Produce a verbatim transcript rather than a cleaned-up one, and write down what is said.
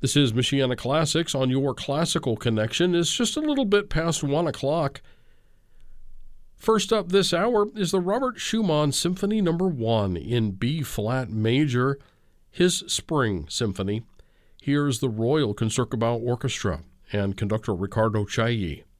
This is Michiana Classics on your Classical Connection. It's just a little bit past one o'clock. First up this hour is the Robert Schumann Symphony Number one in B-flat major, his Spring Symphony. Here's the Royal Concertgebouw Orchestra and conductor Ricardo Chailly.